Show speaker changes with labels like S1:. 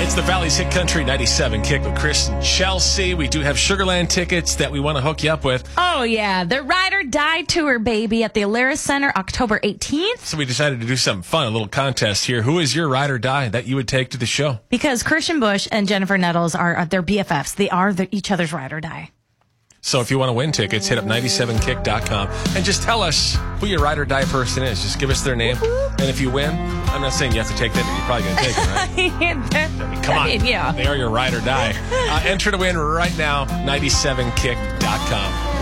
S1: It's the Valley's Hit Country 97 Kick with Chris and Chelsea. We do have Sugarland tickets that we want to hook you up with.
S2: Oh, yeah. The Ride or Die Tour, baby, at the Alaris Center, October 18th.
S1: So we decided to do something fun, a little contest here. Who is your ride or die that you would take to the show?
S2: Because Christian Bush and Jennifer Nettles are their BFFs. They are each other's ride or die.
S1: So if you want to win tickets, hit up 97kick.com and just tell us who your ride or die person is. Just give us their name. And if you win, I'm not saying you have to take that. You're probably going to take it, right? I mean, come on.
S2: Yeah.
S1: They are your ride or die. Enter to win right now, 97kick.com.